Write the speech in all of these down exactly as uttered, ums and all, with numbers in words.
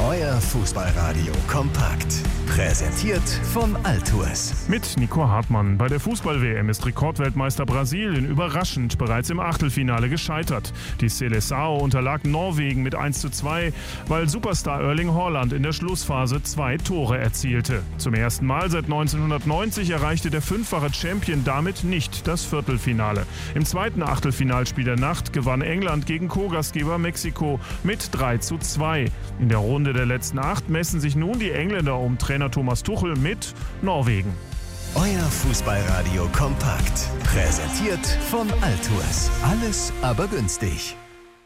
Euer Fußballradio kompakt. Präsentiert von Altours. Mit Nico Hartmann. Bei der Fußball-W M ist Rekordweltmeister Brasilien überraschend bereits im Achtelfinale gescheitert. Die Seleção unterlag Norwegen mit eins zu zwei, weil Superstar Erling Haaland in der Schlussphase zwei Tore erzielte. Zum ersten Mal seit neunzehnhundertneunzig erreichte der fünffache Champion damit nicht das Viertelfinale. Im zweiten Achtelfinalspiel der Nacht gewann England gegen Co-Gastgeber Mexiko mit drei zu zwei. In der Runde der letzten acht messen sich nun die Engländer um Trainer Thomas Tuchel mit Norwegen. Euer Fußballradio kompakt. Präsentiert von Altours. Alles aber günstig.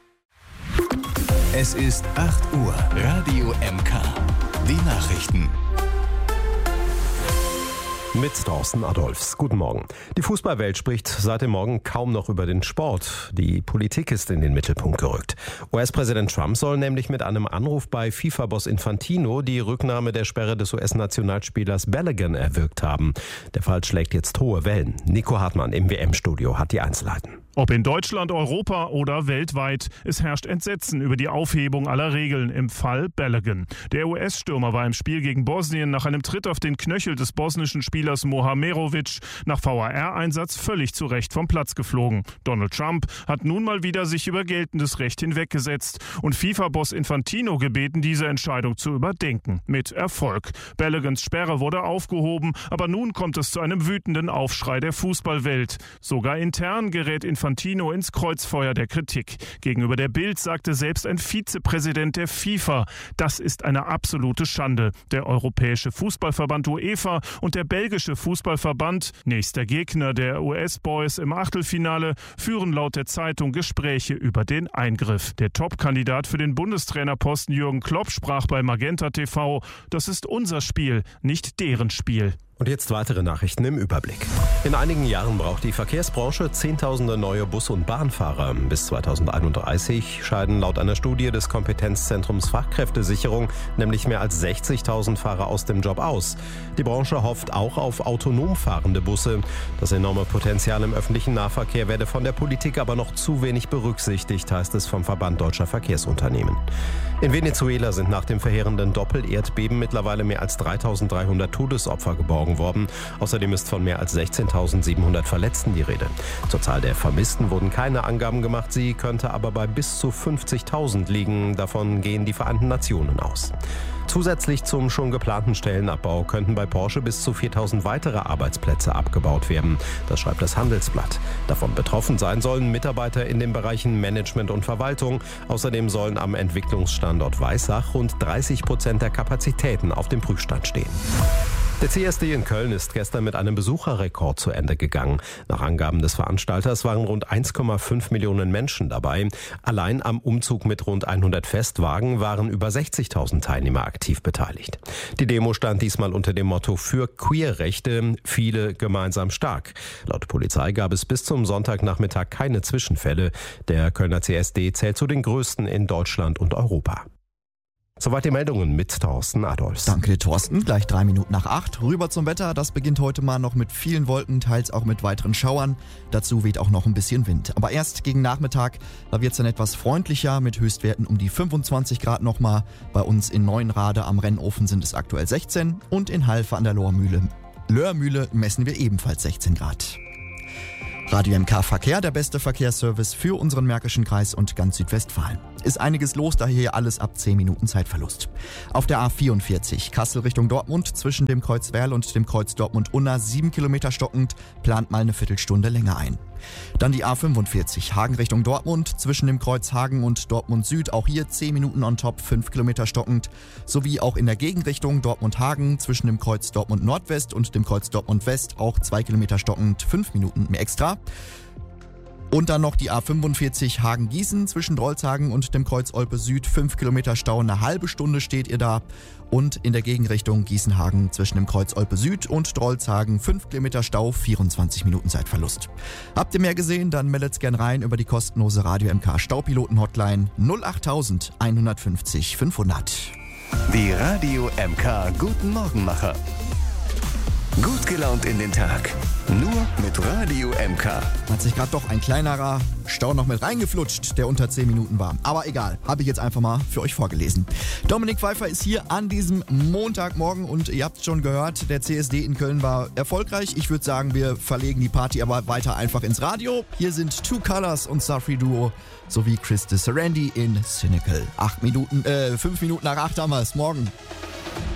Es ist acht Uhr. Radio M K. Die Nachrichten. Mit Thorsten Adolfs. Guten Morgen. Die Fußballwelt spricht seit dem Morgen kaum noch über den Sport. Die Politik ist in den Mittelpunkt gerückt. U S-Präsident Trump soll nämlich mit einem Anruf bei FIFA-Boss Infantino die Rücknahme der Sperre des U S-Nationalspielers Balogun erwirkt haben. Der Fall schlägt jetzt hohe Wellen. Nico Hartmann im W M-Studio hat die Einzelheiten. Ob in Deutschland, Europa oder weltweit, es herrscht Entsetzen über die Aufhebung aller Regeln im Fall Balogun. Der U S-Stürmer war im Spiel gegen Bosnien nach einem Tritt auf den Knöchel des bosnischen Spielers Mohamerovic nach V A R-Einsatz völlig zu Recht vom Platz geflogen. Donald Trump hat nun mal wieder sich über geltendes Recht hinweggesetzt und FIFA-Boss Infantino gebeten, diese Entscheidung zu überdenken. Mit Erfolg. Baloguns Sperre wurde aufgehoben, aber nun kommt es zu einem wütenden Aufschrei der Fußballwelt. Sogar intern gerät Infantino Infantino ins Kreuzfeuer der Kritik. Gegenüber der Bild sagte selbst ein Vizepräsident der FIFA, das ist eine absolute Schande. Der Europäische Fußballverband UEFA und der belgische Fußballverband, nächster Gegner der U S-Boys im Achtelfinale, führen laut der Zeitung Gespräche über den Eingriff. Der Top-Kandidat für den Bundestrainerposten Jürgen Klopp sprach bei Magenta T V, das ist unser Spiel, nicht deren Spiel. Und jetzt weitere Nachrichten im Überblick. In einigen Jahren braucht die Verkehrsbranche Zehntausende neue Bus- und Bahnfahrer. Bis zweitausendeinunddreißig scheiden laut einer Studie des Kompetenzzentrums Fachkräftesicherung nämlich mehr als sechzigtausend Fahrer aus dem Job aus. Die Branche hofft auch auf autonom fahrende Busse. Das enorme Potenzial im öffentlichen Nahverkehr werde von der Politik aber noch zu wenig berücksichtigt, heißt es vom Verband Deutscher Verkehrsunternehmen. In Venezuela sind nach dem verheerenden Doppelerdbeben mittlerweile mehr als dreitausenddreihundert Todesopfer geborgen worden. Außerdem ist von mehr als sechzehntausendsiebenhundert Verletzten die Rede. Zur Zahl der Vermissten wurden keine Angaben gemacht, sie könnte aber bei bis zu fünfzigtausend liegen. Davon gehen die Vereinten Nationen aus. Zusätzlich zum schon geplanten Stellenabbau könnten bei Porsche bis zu viertausend weitere Arbeitsplätze abgebaut werden. Das schreibt das Handelsblatt. Davon betroffen sein sollen Mitarbeiter in den Bereichen Management und Verwaltung. Außerdem sollen am Entwicklungsstandort Weissach rund dreißig Prozent der Kapazitäten auf dem Prüfstand stehen. Der C S D in Köln ist gestern mit einem Besucherrekord zu Ende gegangen. Nach Angaben des Veranstalters waren rund eins Komma fünf Millionen Menschen dabei. Allein am Umzug mit rund hundert Festwagen waren über sechzigtausend Teilnehmer aktiv beteiligt. Die Demo stand diesmal unter dem Motto für Queerrechte, viele gemeinsam stark. Laut Polizei gab es bis zum Sonntagnachmittag keine Zwischenfälle. Der Kölner C S D zählt zu den größten in Deutschland und Europa. Soweit die Meldungen mit Thorsten Adolfs. Danke dir, Thorsten. Gleich drei Minuten nach acht. Rüber zum Wetter. Das beginnt heute mal noch mit vielen Wolken, teils auch mit weiteren Schauern. Dazu weht auch noch ein bisschen Wind. Aber erst gegen Nachmittag, da wird es dann etwas freundlicher mit Höchstwerten um die fünfundzwanzig Grad nochmal. Bei uns in Neuenrade am Rennofen sind es aktuell sechzehn und in Halfe an der Lohrmühle, Löhrmühle messen wir ebenfalls sechzehn Grad. Radio M K Verkehr, der beste Verkehrsservice für unseren Märkischen Kreis und ganz Südwestfalen. Ist einiges los, daher hier alles ab zehn Minuten Zeitverlust. Auf der A vierundvierzig, Kassel Richtung Dortmund, zwischen dem Kreuz Werl und dem Kreuz Dortmund-Unna, sieben Kilometer stockend, plant mal eine Viertelstunde länger ein. Dann die A fünfundvierzig, Hagen Richtung Dortmund, zwischen dem Kreuz Hagen und Dortmund Süd, auch hier zehn Minuten on top, fünf Kilometer stockend. Sowie auch in der Gegenrichtung Dortmund-Hagen, zwischen dem Kreuz Dortmund Nordwest und dem Kreuz Dortmund West, auch zwei Kilometer stockend, fünf Minuten mehr extra. Und dann noch die A fünfundvierzig Hagen-Gießen zwischen Drolshagen und dem Kreuz Olpe Süd. fünf Kilometer Stau, eine halbe Stunde steht ihr da. Und in der Gegenrichtung Gießen-Hagen zwischen dem Kreuz Olpe Süd und Drolshagen. fünf Kilometer Stau, vierundzwanzig Minuten Zeitverlust. Habt ihr mehr gesehen? Dann meldet's gern rein über die kostenlose Radio M K Staupiloten-Hotline null acht eins fünf null fünfhundert. Die Radio M K Guten Morgenmacher. Gut gelaunt in den Tag. Nur mit Radio M K. Hat sich gerade doch ein kleinerer Stau noch mit reingeflutscht, der unter zehn Minuten war. Aber egal, habe ich jetzt einfach mal für euch vorgelesen. Dominik Pfeiffer ist hier an diesem Montagmorgen und ihr habt schon gehört, der C S D in Köln war erfolgreich. Ich würde sagen, wir verlegen die Party aber weiter einfach ins Radio. Hier sind Two Colors und Safri Duo sowie Chris de Sarandi in Cynical. Acht Minuten, äh, fünf Minuten nach acht haben wir es. Morgen.